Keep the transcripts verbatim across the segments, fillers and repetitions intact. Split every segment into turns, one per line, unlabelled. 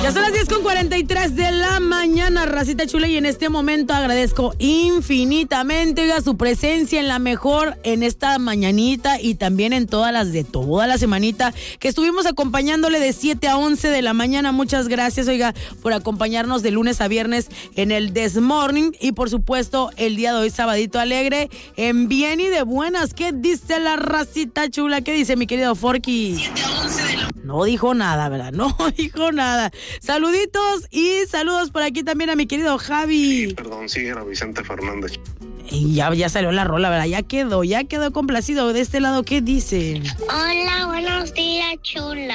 Ya son las diez con cuarenta y tres de la mañana, racita chula, y en este momento agradezco infinitamente, oiga, su presencia en la mejor en esta mañanita y también en todas las de toda la semanita que estuvimos acompañándole de siete a once de la mañana. Muchas gracias, oiga, por acompañarnos de lunes a viernes en el This Morning y por supuesto el día de hoy, sabadito alegre, en bien y de buenas. ¿Qué dice la racita chula? ¿Qué dice mi querido Forky? No dijo nada, ¿verdad? No dijo nada. Saluditos y saludos por aquí también a mi querido Javi.
Perdón, sí, era Vicente Fernández.
Y ya, ya salió la rola, ¿verdad? Ya quedó, ya quedó complacido. De este lado, ¿qué dice?
Hola, buenos días, chula.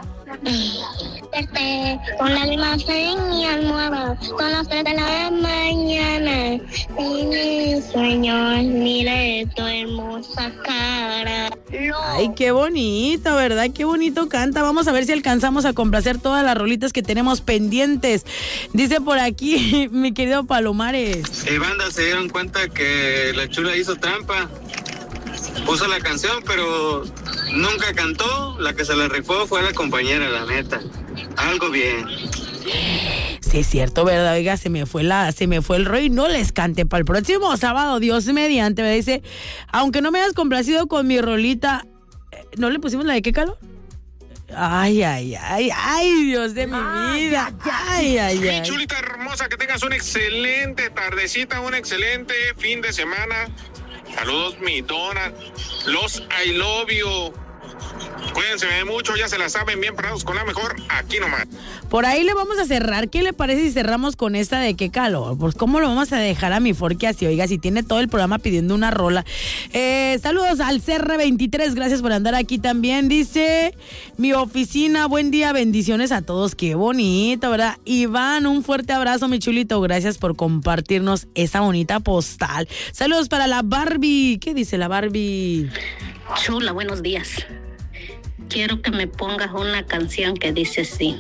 Este, con lágrimas en mi almohada, son las tres de la mañana. Y mi sueño, mire tu hermosa cara. No.
Ay, qué bonito, ¿verdad? Qué bonito canta. Vamos a ver si alcanzamos a complacer todas las rolitas que tenemos pendientes. Dice por aquí mi querido Palomares.
Hey, banda, se dieron cuenta que la chula hizo trampa. Puso la canción, pero nunca cantó. La que se la rifó fue la compañera, la neta. Algo bien.
Sí, es cierto, ¿verdad? Oiga, se me fue la, se me fue el rollo y no les cante para el próximo sábado, Dios mediante. Me dice, aunque no me hayas complacido con mi rolita, ¿no le pusimos la de qué calor? Ay, ay, ay, ay, Dios de mi vida. Ay, ay, ay.
Mi chulita hermosa, que tengas una excelente tardecita, un excelente fin de semana. Saludos, mi dona. Los I love you. Cuídense mucho, ya se la saben, bien parados con la mejor, aquí nomás.
Por ahí le vamos a cerrar. ¿Qué le parece si cerramos con esta de qué calor? Pues cómo lo vamos a dejar a mi Forky así, oiga, si tiene todo el programa pidiendo una rola. Eh, saludos al C R veintitrés, gracias por andar aquí también. Dice, mi oficina, buen día, bendiciones a todos, qué bonito, ¿verdad? Iván, un fuerte abrazo, mi chulito, gracias por compartirnos esa bonita postal. Saludos para la Barbie. ¿Qué dice la Barbie?
Chula, buenos días. Quiero que me pongas una canción que dice así: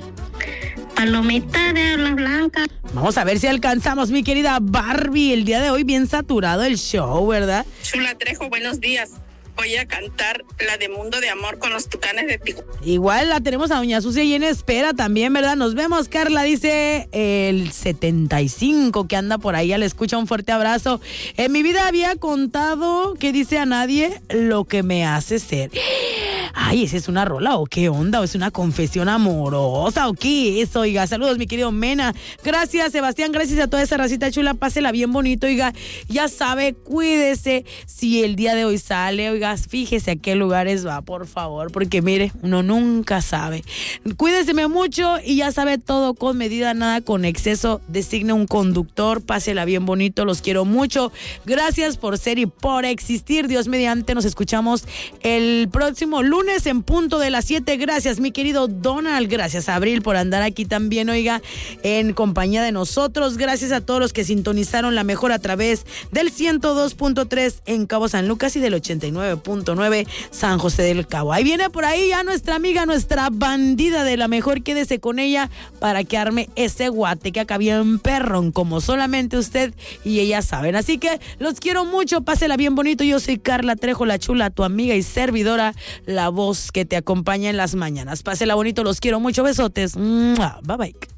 palomita de ala blanca.
Vamos a ver si alcanzamos, mi querida Barbie. El día de hoy bien saturado el show, ¿verdad?
Chula Trejo, buenos días. Voy a cantar la de Mundo de Amor con los Tucanes de Tijuana.
Igual la tenemos a Doña Sucia y en espera también, ¿verdad? Nos vemos, Carla, dice el setenta y cinco que anda por ahí, ya le escucha, un fuerte abrazo. En mi vida había contado, que dice a nadie, lo que me hace ser. Ay, ¿esa es una rola o qué onda? ¿O es una confesión amorosa o qué es? Oiga, saludos, mi querido Mena. Gracias, Sebastián, gracias a toda esa racita chula, pásela bien bonito, oiga. Ya sabe, cuídese si el día de hoy sale, oiga, fíjese a qué lugares va, por favor, porque mire, uno nunca sabe. Cuídeseme mucho y ya sabe, todo con medida, nada con exceso. Designe un conductor, pásela bien bonito, los quiero mucho. Gracias por ser y por existir. Dios mediante, nos escuchamos el próximo lunes en punto de las siete. Gracias, mi querido Donald. Gracias, Abril, por andar aquí también, oiga, en compañía de nosotros. Gracias a todos los que sintonizaron la mejor a través del ciento dos punto tres en Cabo San Lucas y del ochenta y nueve punto nueve San José del Cabo. Ahí viene por ahí ya nuestra amiga, nuestra bandida de la mejor. Quédese con ella para que arme ese guate que acá bien perrón, como solamente usted y ella saben. Así que los quiero mucho, pásela bien bonito. Yo soy Carla Trejo, la chula, tu amiga y servidora, la voz que te acompaña en las mañanas. Pásela bonito, los quiero mucho, besotes. Bye bye.